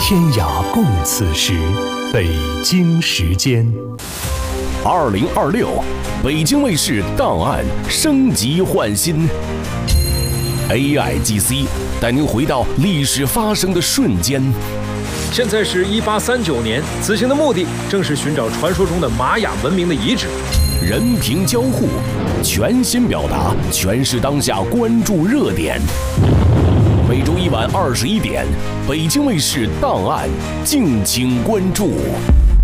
天涯共此时，北京时间。 2026，北京卫视档案升级换新 ，AIGC 带您回到历史发生的瞬间。 现在是1839年，此行的目的正是寻找传说中的玛雅文明的遗址。 人屏交互，全新表达，诠释当下关注热点。每周一晚21点，北京卫视档案，敬请关注。